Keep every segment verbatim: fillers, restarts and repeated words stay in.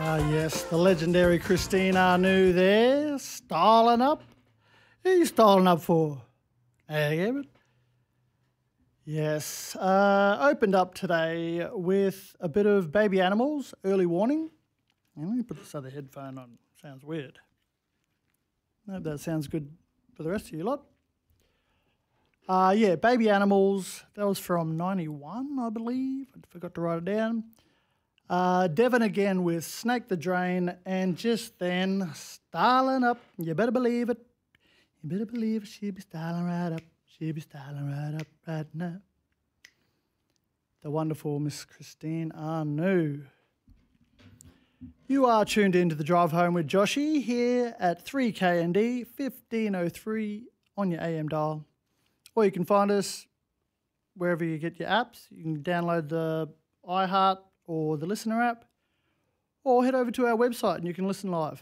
Ah, yes, the legendary Christine Anu there, styling up. Who are you styling up for? Hey, yes, uh, opened up today with a bit of Baby Animals, Early Warning. Let me put this other headphone on. Sounds weird. I hope that sounds good for the rest of you lot. Uh, yeah, Baby Animals, that was from ninety-one, I believe. I forgot to write it down. Uh, Devon again with Snake the Drain, and just then, styling up. You better believe it. You better believe it. She'll be styling right up. She'll be styling right up right now. The wonderful Miss Christine Anu. You are tuned into the Drive Home with Joshy here at three K N D, fifteen oh three on your A M dial. Or you can find us wherever you get your apps. You can download the iHeart or the Listener app, or head over to our website and you can listen live.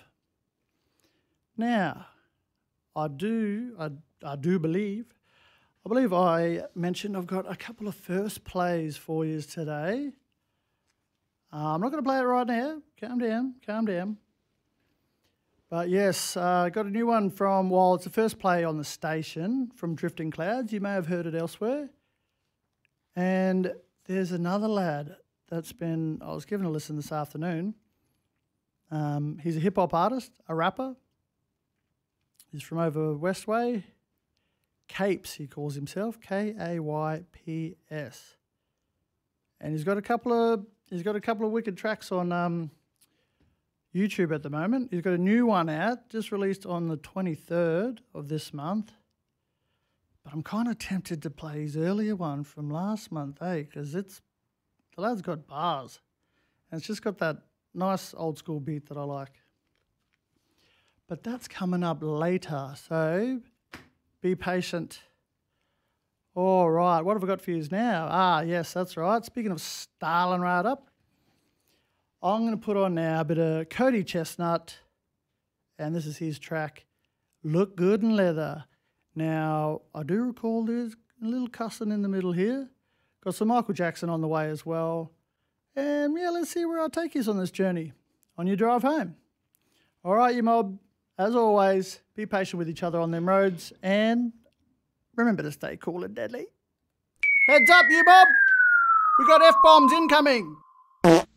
Now, I do, I, I do believe, I believe I mentioned I've got a couple of first plays for you today. Uh, I'm not going to play it right now. Calm down, calm down. But yes, I uh, got a new one from, well, it's the first play on the station from Drifting Clouds. You may have heard it elsewhere. And there's another lad that's been, I was given a listen this afternoon. Um, he's a hip-hop artist, a rapper. He's from over Westway. Capes, he calls himself, K A Y P S. And he's got a couple of, he's got a couple of wicked tracks on um, YouTube at the moment. He's got a new one out, just released on the twenty-third of this month. But I'm kind of tempted to play his earlier one from last month, eh? Because it's, the lad's got bars. And it's just got that nice old school beat that I like. But that's coming up later, so be patient. All right, what have I got for you now? Ah, yes, that's right. Speaking of styling right up, I'm going to put on now a bit of Cody Chestnut, and this is his track, Look Good in Leather. Now, I do recall there's a little cussing in the middle here. Got some Michael Jackson on the way as well. And yeah, let's see where I take you on this journey, on your drive home. All right, you mob, as always, be patient with each other on them roads, and remember to stay cool and deadly. Heads up, you mob! We got F-bombs incoming!